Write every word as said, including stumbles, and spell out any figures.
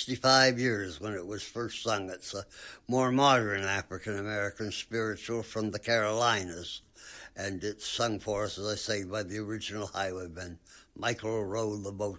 sixty-five years when it was first sung. It's a more modern African-American spiritual from the Carolinas, and it's sung for us, as I say, by the original highwayman, Michael Rowe the Boat